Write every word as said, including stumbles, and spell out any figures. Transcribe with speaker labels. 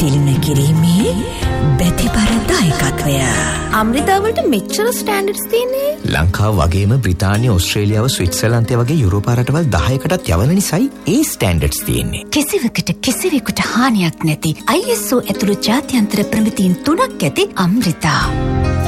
Speaker 1: තිළින කිරීමේ බැතිබර දායකත්වය.
Speaker 2: අමෘතාවලට මෙච්චර ස්ටෑන්ඩඩ්ස් තියෙන්නේ
Speaker 3: ලංකාව වගේම බ්‍රිතාන්‍ය, ඕස්ට්‍රේලියාව, ස්විට්සර්ලන්තය වගේ යුරෝපා රටවල් දහයකටත් යවන නිසායි ඒ ස්ටෑන්ඩඩ්ස් තියෙන්නේ.
Speaker 1: කිසිවකට කිසිවෙකුට හානියක් නැති I S O ඇතුළු ජාත්‍යන්තර ප්‍රමිතීන් තුනක් ඇති අමෘතා.